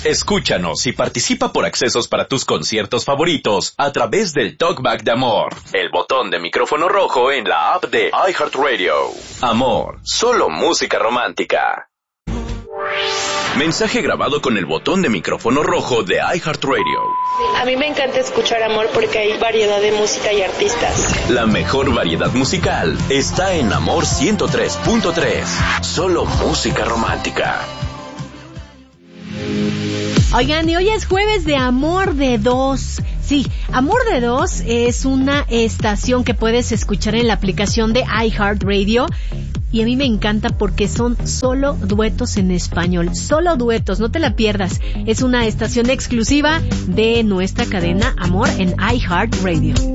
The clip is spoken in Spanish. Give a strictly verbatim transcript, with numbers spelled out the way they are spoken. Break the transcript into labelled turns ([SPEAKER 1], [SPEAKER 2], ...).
[SPEAKER 1] Escúchanos y participa por accesos para tus conciertos favoritos a través del Talkback de Amor, el botón de micrófono rojo en la app de iHeartRadio. Amor, solo música romántica. Mensaje grabado con el botón de micrófono rojo de iHeartRadio.
[SPEAKER 2] A mí me encanta escuchar Amor porque hay variedad de música y artistas.
[SPEAKER 1] La mejor variedad musical está en Amor ciento tres punto tres. Solo música romántica.
[SPEAKER 3] Oigan, y hoy es jueves de Amor de Dos. Sí, Amor de Dos es una estación que puedes escuchar en la aplicación de iHeartRadio. Y a mí me encanta porque son solo duetos en español. Solo duetos, no te la pierdas. Es una estación exclusiva de nuestra cadena Amor en iHeartRadio.